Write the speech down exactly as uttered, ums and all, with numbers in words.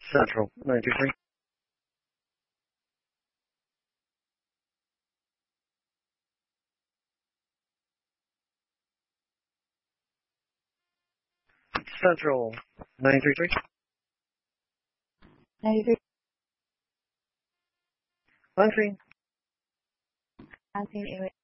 Central, nine two three. Central, nine three three. ninety-three. Country. Counting